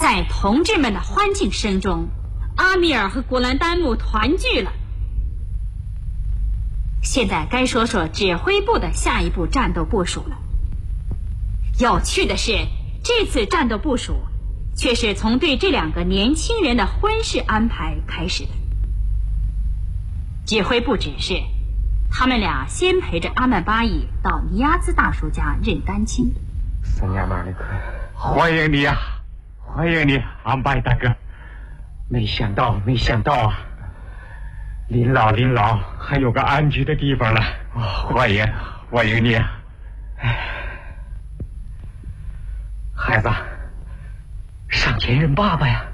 在同志们的欢庆声中，阿米尔和古兰丹木团聚了。现在该说说指挥部的下一步战斗部署了。有趣的是，这次战斗部署却是从对这两个年轻人的婚事安排开始的。指挥部指示，他们俩先陪着阿曼巴依到尼亚兹大叔家认单亲。 三娘们儿，欢迎你啊，欢迎你，阿曼巴依大哥。没想到啊，临老还有个安居的地方了。欢迎你啊。孩子，上前认爸爸呀。